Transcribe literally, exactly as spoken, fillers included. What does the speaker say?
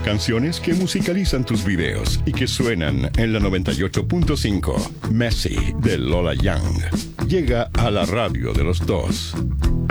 canciones que musicalizan tus videos y que suenan en la noventa y ocho punto cinco. Messi de Lola Young llega a la radio de los dos.